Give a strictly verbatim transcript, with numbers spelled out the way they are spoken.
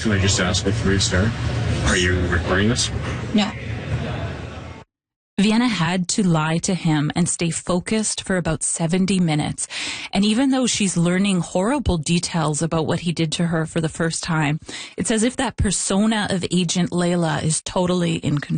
Can I just ask before you start? Are you recording this? No. Vienna had to lie to him and stay focused for about seventy minutes. And even though she's learning horrible details about what he did to her for the first time, it's as if that persona of Agent Layla is totally in control.